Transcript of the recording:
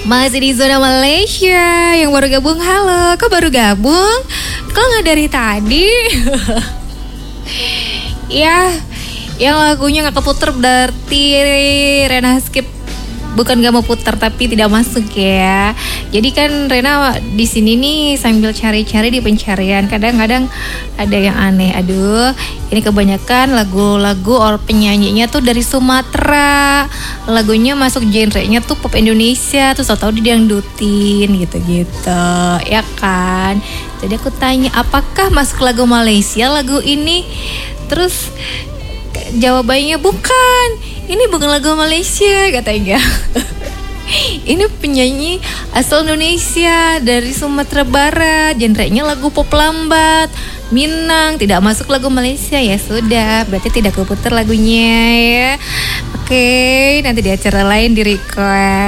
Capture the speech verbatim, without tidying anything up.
Masih di zona Malaysia. Yang baru gabung, halo. Kok baru gabung? Kok gak dari tadi? Ya, yang lagunya gak keputer berarti Rena skip. Bukan gak mau putar tapi tidak masuk ya. Jadi kan Rena di sini nih sambil cari-cari di pencarian. Kadang-kadang ada yang aneh. Aduh, ini kebanyakan lagu-lagu or penyanyinya tuh dari Sumatera. Lagunya masuk genre-nya tuh pop Indonesia. Terus tau-tau didangdutin gitu-gitu. Ya kan? Jadi aku tanya, apakah masuk lagu Malaysia lagu ini? Terus jawabannya bukan. Ini bukan lagu Malaysia katanya. Ini penyanyi asal Indonesia dari Sumatera Barat. Genrenya lagu pop lambat, Minang. Tidak masuk lagu Malaysia. Ya sudah, berarti tidak keputar lagunya ya. Oke, nanti di acara lain di request.